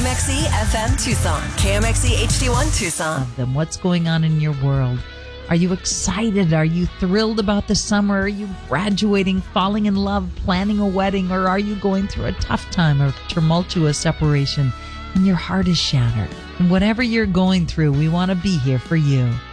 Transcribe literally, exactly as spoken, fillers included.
M X E F M Tucson, K M X E H D one Tucson. Of them. What's going on in your world? Are you excited? Are you thrilled about the summer? Are you graduating, falling in love, planning a wedding? Or are you going through a tough time or tumultuous separation and your heart is shattered? And whatever you're going through, we want to be here for you.